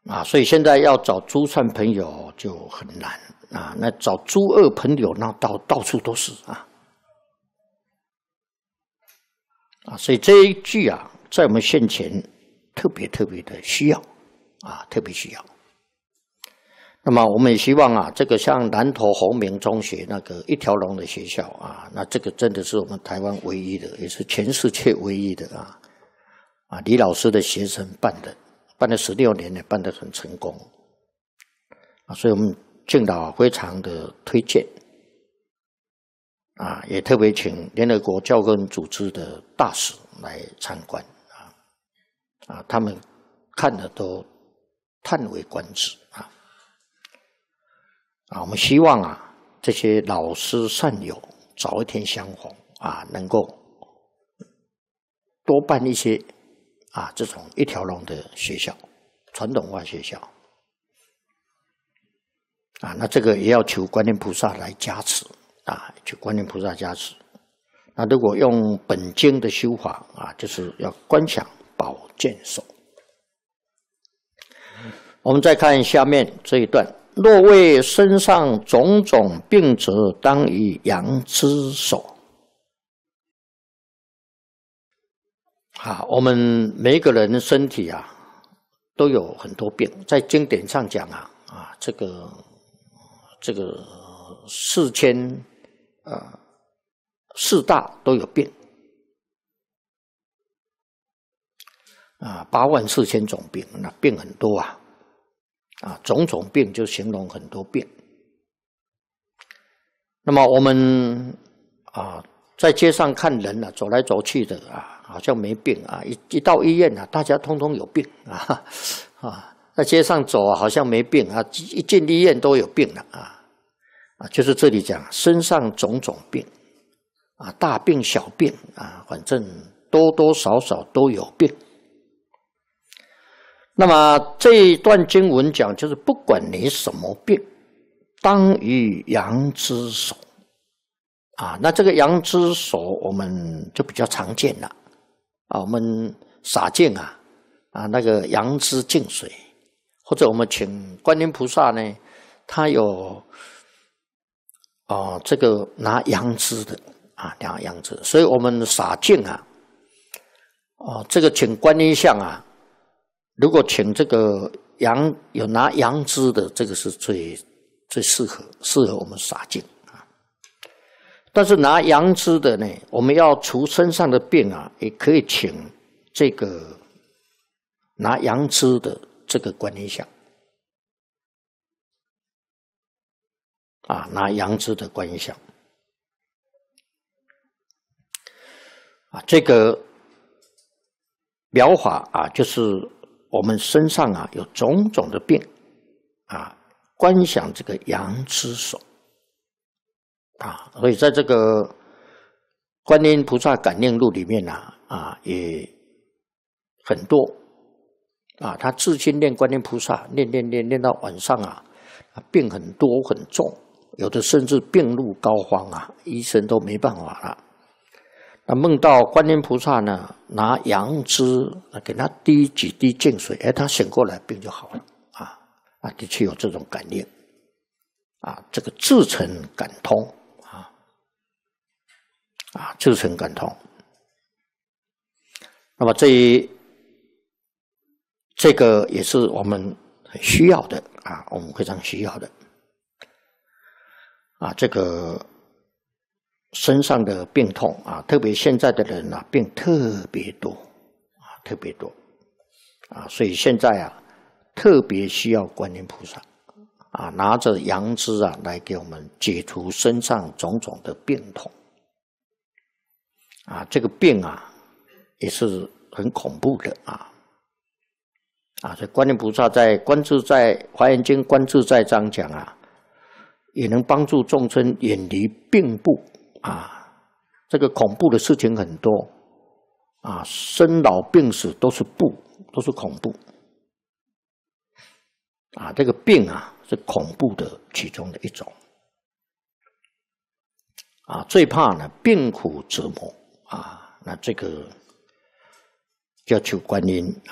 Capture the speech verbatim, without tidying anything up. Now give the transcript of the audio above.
啊，所以现在要找珠算朋友就很难啊，那找珠二朋友那到到处都是啊。啊，所以这一句啊，在我们现前特别特别的需要啊，特别需要。那么我们也希望啊，这个像南投弘明中学那个一条龙的学校啊，那这个真的是我们台湾唯一的，也是全世界唯一的啊啊，李老师的学生办的，办了十六年了，办得很成功啊，所以我们敬老非常的推荐。啊，也特别请联合国教科文组织的大使来参观啊，啊，他们看了都叹为观止啊，啊，我们希望啊，这些老师善友早一天相逢啊，能够多办一些啊这种一条龙的学校，传统化学校啊，那这个也要求观音菩萨来加持。啊，求观音菩萨加持。那如果用本经的修法啊，就是要观想宝剑手。我们再看下面这一段：若为身上种种病者，当以阳之手。啊，我们每一个人的身体啊，都有很多病，在经典上讲啊，啊，这个这个四千。呃，四大都有病啊，八万四千种病，那病很多啊，啊，种种病就形容很多病。那么我们啊，在街上看人啊，走来走去的啊，好像没病啊，一一到医院啊，大家通通有病啊啊，在街上走啊，好像没病啊，一进医院都有病了啊。啊，就是这里讲身上种种病，啊，大病小病啊，反正多多少少都有病。那么这一段经文讲，就是不管你什么病，当于阳之手。啊，那这个阳之手我们就比较常见了。啊，我们洒净啊，啊那个阳之净水，或者我们请观音菩萨呢，他有。哦，这个拿杨枝的啊，拿杨枝，所以我们洒净啊，哦，这个请观音像啊，如果请这个杨有拿杨枝的，这个是最最适合适合我们洒净啊。但是拿杨枝的呢，我们要除身上的病啊，也可以请这个拿杨枝的这个观音像。啊，拿杨枝的观音像啊，这个疗法啊，就是我们身上啊有种种的病啊，观想这个杨枝手啊，所以在这个观音菩萨感应录里面啊啊也很多啊，他至今念观音菩萨，念念念念到晚上啊，病很多很重。有的甚至病入膏肓啊，医生都没办法了。那梦到观音菩萨呢，拿杨枝给他滴几滴净水，哎，他醒过来，病就好了啊啊，的确有这种感应啊，这个自成感通啊啊，自成感通。那么这一这个也是我们很需要的啊，我们非常需要的。啊，这个身上的病痛啊，特别现在的人啊，病特别多啊，特别多啊，所以现在啊，特别需要观音菩萨啊，拿着杨枝啊，来给我们解除身上种种的病痛啊，这个病啊，也是很恐怖的啊啊，所以观音菩萨在《观自在华严经》《观自在章》讲啊。也能帮助众生远离病怖啊！这个恐怖的事情很多啊，生老病死都是怖，都是恐怖啊！这个病啊，是恐怖的其中的一种啊。最怕呢，病苦折磨啊，那这个要求观音